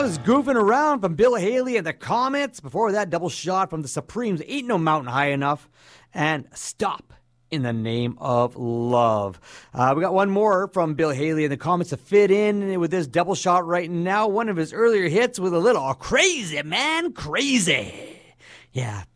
was Goofing Around from Bill Haley and the Comets. Before that, Double Shot from the Supremes, Ain't No Mountain High Enough. And Stop in the Name of Love. We got one more from Bill Haley and the Comets to fit in with this Double Shot right now. One of his earlier hits with a little crazy, man, crazy. Yeah,